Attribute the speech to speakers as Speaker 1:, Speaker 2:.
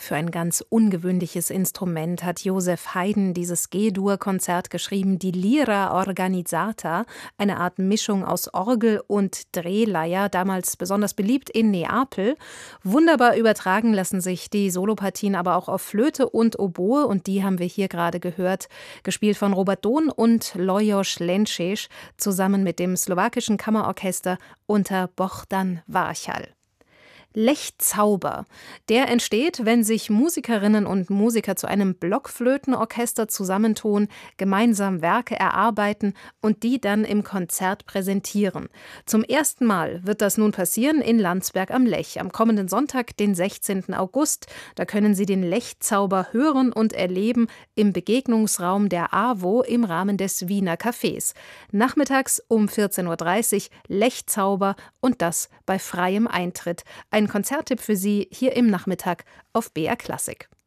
Speaker 1: Für ein ganz ungewöhnliches Instrument hat Joseph Haydn dieses G-Dur-Konzert geschrieben, die Lira Organizzata, eine Art Mischung aus Orgel und Drehleier, damals besonders beliebt in Neapel. Wunderbar übertragen lassen sich die Solopartien aber auch auf Flöte und Oboe, und die haben wir hier gerade gehört, gespielt von Robert Dohn und Lajos Lenčeš zusammen mit dem slowakischen Kammerorchester unter Bohdan Varchal. Lechzauber. Der entsteht, wenn sich Musikerinnen und Musiker zu einem Blockflötenorchester zusammentun, gemeinsam Werke erarbeiten und die dann im Konzert präsentieren. Zum ersten Mal wird das nun passieren in Landsberg am Lech am kommenden Sonntag, den 16. August. Da können Sie den Lechzauber hören und erleben im Begegnungsraum der AWO im Rahmen des Wiener Cafés. Nachmittags um 14:30 Uhr Lechzauber, und das bei freiem Eintritt. Ein Konzerttipp für Sie hier im Nachmittag auf BR Klassik.